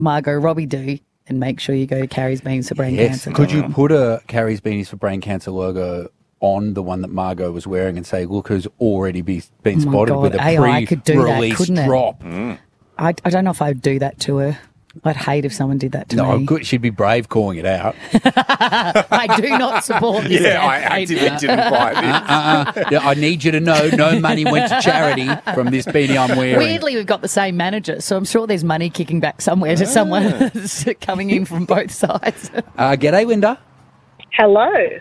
Margot Robbie do, then make sure you go to Carrie's Beans for Brain Cancer. Could you put a Carrie's Beanies for Brain Cancer logo on the one that Margot was wearing and say, look who's already been spotted with a AI could do that, pre-release couldn't it? drop? I don't know if I'd do that to her. I'd hate if someone did that to No, me. good. She'd be brave calling it out. I do not support this. I actively didn't buy this. Yeah, I need you to know no money went to charity from this beanie I'm wearing. Weirdly, we've got the same manager, so I'm sure there's money kicking back somewhere to someone that's coming in from both sides. G'day, Linda. Hello.